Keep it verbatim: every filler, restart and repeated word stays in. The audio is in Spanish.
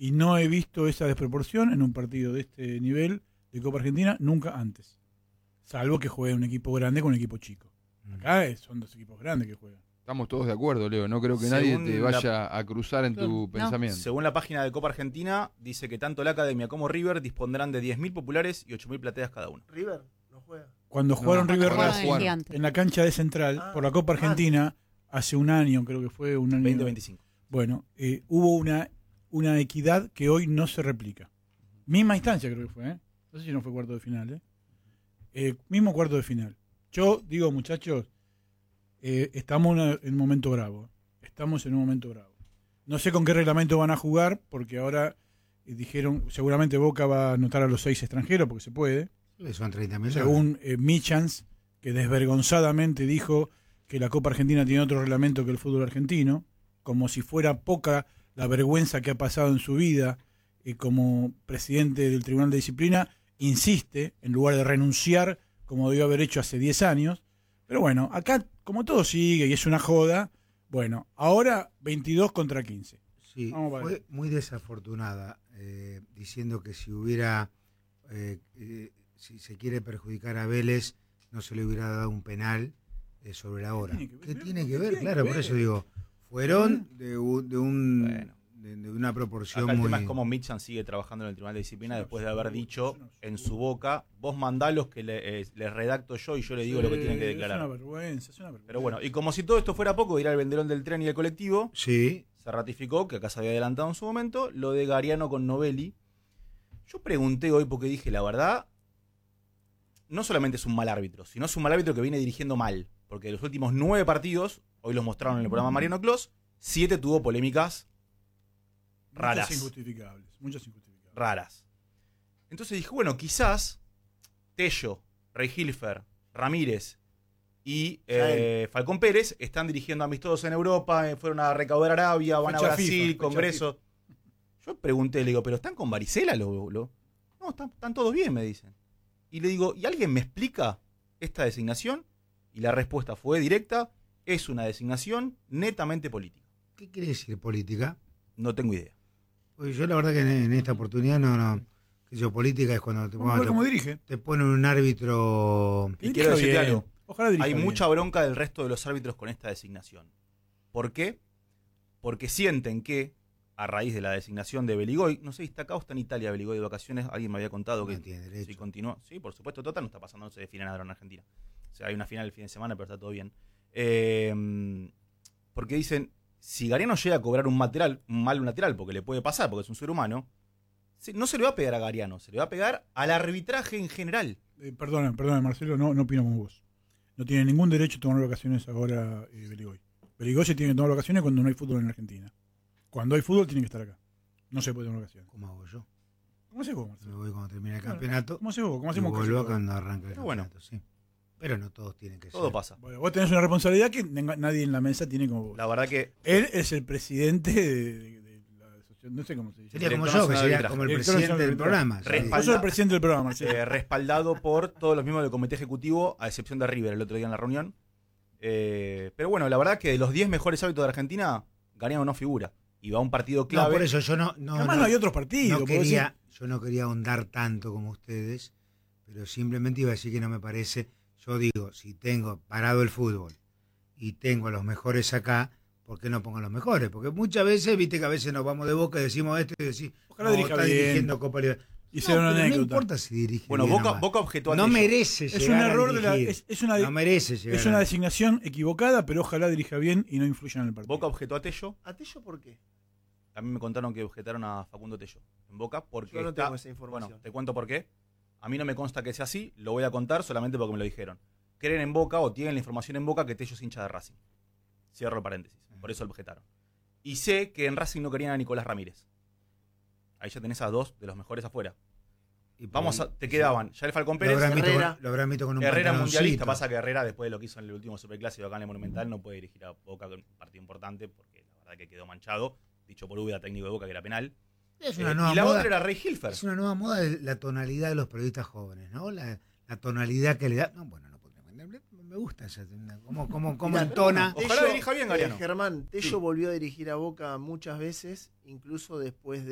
Y no he visto esa desproporción en un partido de este nivel de Copa Argentina nunca antes. Salvo que juegue un equipo grande con un equipo chico. Acá es, son dos equipos grandes que juegan. Estamos todos de acuerdo, Leo. No creo que Según nadie te vaya la... a cruzar en tu no. pensamiento. Según la página de Copa Argentina, dice que tanto la Academia como River dispondrán de diez mil populares y ocho mil plateas cada uno. River no juega. Cuando jugaron No, River jugaron Racing en Gigante. en la cancha de Central Ah, por la Copa Argentina hace un año, creo que fue un año. veinte veinticinco. Bueno, eh, hubo una, una equidad que hoy no se replica. Misma instancia creo que fue, ¿eh? No sé si no fue cuarto de final, ¿eh? Eh, mismo cuarto de final. Yo digo, muchachos, eh, estamos una- en un momento bravo. Estamos en un momento bravo. No sé con qué reglamento van a jugar, porque ahora eh, dijeron, seguramente Boca va a anotar a los seis extranjeros, porque se puede. Son treinta millones. Según eh, Michans, que desvergonzadamente dijo que la Copa Argentina tiene otro reglamento que el fútbol argentino, como si fuera poca la vergüenza que ha pasado en su vida, y como presidente del Tribunal de Disciplina, insiste, en lugar de renunciar, como debió haber hecho hace diez años. Pero bueno, acá, como todo sigue y es una joda, bueno, ahora veintidós contra quince. Sí, Vamos para fue ver. muy desafortunada, eh, diciendo que si hubiera, eh, eh, si se quiere perjudicar a Vélez, no se le hubiera dado un penal eh, sobre la hora. ¿Qué tiene que ¿Qué ver? tiene ¿Qué que ver? tiene que Claro, por ver? eso digo, fueron de, un- de, un, Bueno. de, de una proporción Acá el muy... tema es cómo Mitchan sigue trabajando en el Tribunal de Disciplina Es una después de haber absurdo, dicho es una en absurdo. su boca, vos mandalos que le, eh, les redacto yo y yo le digo lo que tienen que Es una declarar. vergüenza, es una vergüenza. Pero bueno, y como si todo esto fuera poco, dirá el venderón del tren y el colectivo, Sí, se ratificó, que acá se había adelantado en su momento, lo de Gariano con Novelli. Yo pregunté hoy porque dije, la verdad, no solamente es un mal árbitro, sino es un mal árbitro que viene dirigiendo mal. Porque de los últimos nueve partidos, hoy los mostraron en el programa Mariano Clos, siete tuvo polémicas raras. Muchas injustificables, muchas injustificables. raras. Entonces dije, bueno, quizás Tello, Rey Hilfer, Ramírez y eh, Falcón Pérez están dirigiendo amistosos en Europa, eh, fueron a recaudar Arabia, van Fecha a Brasil, FIFA, fecha Congreso. Yo pregunté, le digo, ¿pero están con varicela? Lo, lo? No, están, están todos bien, me dicen. Y le digo, ¿y alguien me explica esta designación? Y la respuesta fue directa, es una designación netamente política. ¿qué quiere decir política? No tengo idea. Pues yo la verdad que en, en esta oportunidad no, no, que yo política es cuando te, Vamos a cuando ver te- cómo dirige. te ponen un árbitro... Y Dirija quiero decirte bien. algo. Ojalá dirija Hay bien. mucha bronca del resto de los árbitros con esta designación. ¿Por qué? Porque sienten que, a raíz de la designación de Beligoy, no sé si está acá o está en Italia Beligoy de vacaciones, alguien me había contado No que tiene derecho. si continuó. Sí, por supuesto, total, no está pasando, no se define nada ahora en Argentina. O sea, hay una final el fin de semana, pero está todo bien. Eh, porque dicen, si Gariano llega a cobrar un lateral, un mal lateral, porque le puede pasar, porque es un ser humano, se- no se le va a pegar a Gariano, se le va a pegar al arbitraje en general. Eh, perdona, perdona, Marcelo, no, no opino como vos. No tiene ningún derecho a tomar vacaciones ahora eh, Beligoy. Beligoy se tiene que tomar vacaciones cuando no hay fútbol en Argentina. Cuando hay fútbol tiene que estar acá. No se puede tomar vacaciones. ¿Cómo hago yo? ¿Cómo haces vos, Me Marcelo? voy cuando termine el Claro. campeonato. ¿Cómo haces vos? ¿Cómo Y hacemos casi vuelvo todos? cuando arranque el Pero bueno. campeonato, sí. Pero no todos tienen que Todo ser. pasa. Bueno, vos tenés una responsabilidad que nenga- nadie en la mesa tiene como vos. La verdad que Él es el presidente de, de- de la asociación, no sé cómo se dice. Sería como Director yo, que nacional de sería arbitraje. como el Director presidente nacional de del programa. arbitraje. sí. Respalda- Vos sos el presidente del programa, Marcelo. Eh, respaldado por todos los miembros del comité ejecutivo, a excepción de River el otro día en la reunión. Eh, pero bueno, la verdad que de los diez mejores árbitros de Argentina, Gariano no figura. Y va a un partido No, clave. por eso yo no, no, Además no, no hay otros partidos. no porque quería, yo no quería ahondar tanto como ustedes, pero simplemente iba a decir que no me parece. Yo digo, si tengo parado el fútbol y tengo a los mejores acá, ¿por qué no pongo a los mejores? Porque muchas veces, viste que a veces nos vamos de boca y decimos esto y decís, Ojalá no, dirija está bien. dirigiendo Copa Libertadores. Y No, será una pero no anécdota. importa si dirige Bueno, bien o Boca, mal. Boca objetó a No Tello. merece Es llegar un a error de la. dirigir. Es, es una, No merece llegar es una a- designación equivocada, pero ojalá dirija bien y no influya en el partido. Boca objetó a Tello. ¿A Tello por qué? A mí me contaron que objetaron a Facundo Tello en Boca porque Yo no está- tengo esa información. Bueno, te cuento por qué. A mí no me consta que sea así, lo voy a contar solamente porque me lo dijeron. Creen en Boca o tienen la información en Boca que Tello es hincha de Racing. Cierro el paréntesis. Por eso lo objetaron. Y sé que en Racing no querían a Nicolás Ramírez. Ahí ya tenés a dos de los mejores afuera. Y Vamos por- a, te quedaban ya el Falcón Lo Pérez, habrán, visto Herrera. con, lo habrán visto con un Herrera pantaloncito. mundialista. Pasa que Herrera, después de lo que hizo en el último superclásico acá en el Monumental, no puede dirigir a Boca con un partido importante porque la verdad que quedó manchado. Dicho por Úbeda, técnico de Boca, que era penal. Es Eh, una nueva y la moda. otra era Rey Hilfer. Es una nueva moda de la tonalidad de los periodistas jóvenes, ¿no? La, la tonalidad que le da. No, bueno, no podría entender. Me gusta esa. Cómo, cómo, cómo Mirá, entona. Ojalá dirija bien, Gariano. eh, Germán, Tello volvió a dirigir a Boca muchas veces, incluso después de